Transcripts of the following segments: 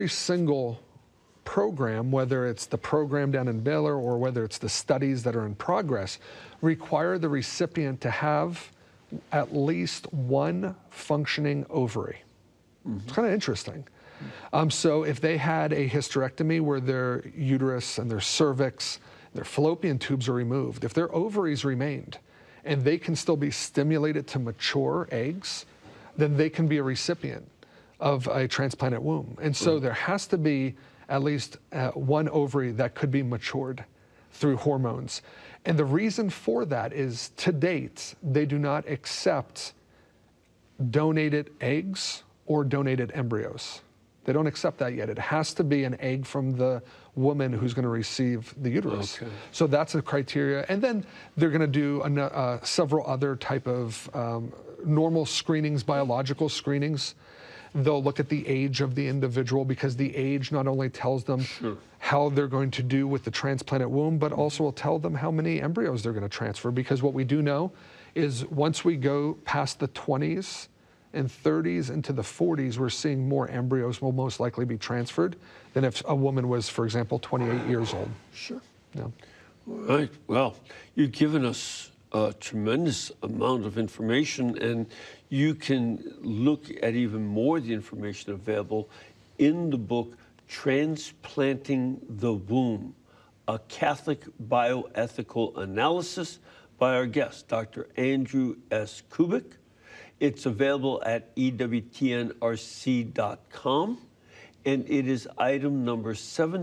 single program, whether it's the program down in Baylor or whether it's the studies that are in progress, require the recipient to have at least one functioning ovary. It's kind of interesting. So if they had a hysterectomy where their uterus and their cervix, their fallopian tubes are removed, if their ovaries remained and they can still be stimulated to mature eggs, then they can be a recipient of a transplanted womb. And so there has to be at least one ovary that could be matured through hormones. And the reason for that is, to date, they do not accept donated eggs or donated embryos. They don't accept that yet. It has to be an egg from the woman who's going to receive the uterus. Okay. So that's a criteria. And then they're going to do several other type of normal screenings, biological screenings. They'll look at the age of the individual, because the age not only tells them how they're going to do with the transplanted womb, but also will tell them how many embryos they're going to transfer. Because what we do know is once we go past the 20s and 30s into the 40s, we're seeing more embryos will most likely be transferred than if a woman was, for example, 28 years old. Sure. Yeah. All right. Well, you've given us a tremendous amount of information, and you can look at even more of the information available in the book, Transplanting the Womb, a Catholic Bioethical Analysis by our guest, Dr. Andrew S. Kubik. It's available at EWTNRC.com, and it is item number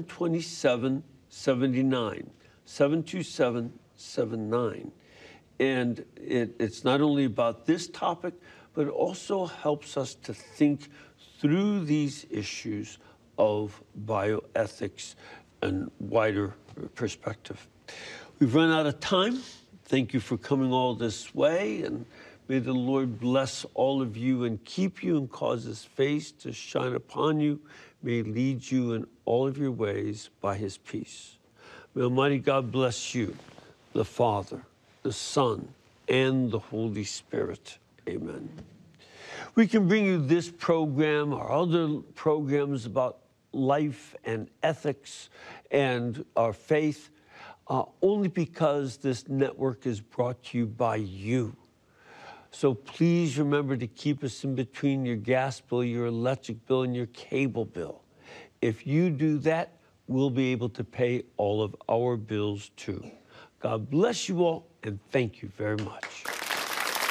72779, 72779. And it's not only about this topic, but it also helps us to think through these issues of bioethics and wider perspective. We've run out of time. Thank you for coming all this way, and may the Lord bless all of you and keep you and cause his face to shine upon you. May he lead you in all of your ways by his peace. May Almighty God bless you, the Father, the Son, and the Holy Spirit. Amen. We can bring you this program or other programs about life and ethics and our faith only because this network is brought to you by you. So please remember to keep us in between your gas bill, your electric bill, and your cable bill. If you do that, we'll be able to pay all of our bills too. God bless you all, and thank you very much.